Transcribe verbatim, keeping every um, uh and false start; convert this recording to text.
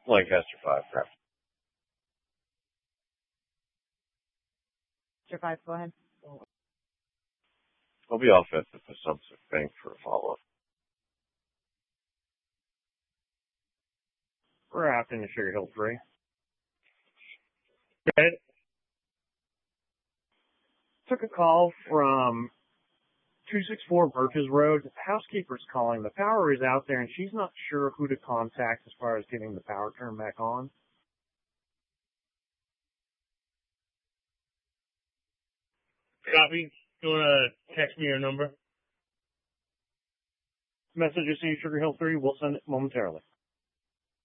Lancaster five, crap. five, go ahead. I'll be offensive for substitute bank for a follow-up. We're after the Sugar Hill three. Good. Took a call from two sixty-four Birches Road. The housekeeper's calling. The power is out there, and she's not sure who to contact as far as getting the power turned back on. Copy. You want to text me your number? Message is in Sugar Hill three. We'll send it momentarily.